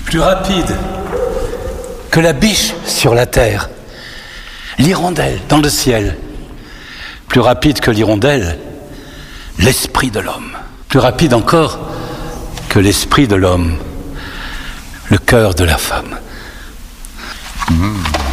Plus rapide que la biche sur la terre, l'hirondelle dans le ciel. Plus rapide que l'hirondelle, l'esprit de l'homme. Plus rapide encore que l'esprit de l'homme, le cœur de la femme.